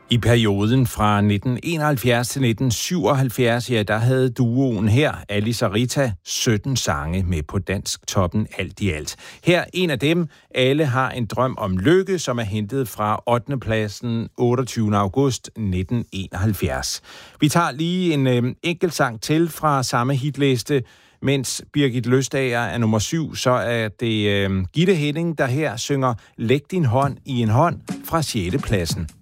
I perioden fra 1971 til 1977, ja, der havde duoen her, Alice og Rita, 17 sange med på dansk toppen alt i alt. Her en af dem, Alle har en drøm om lykke, som er hentet fra 8. pladsen 28. august 1971. Vi tager lige en enkelt sang til fra samme hitliste. Mens Birgit Løstager er nummer 7, så er det Gitte Henning, der her synger Læg din hånd i en hånd fra 6. pladsen.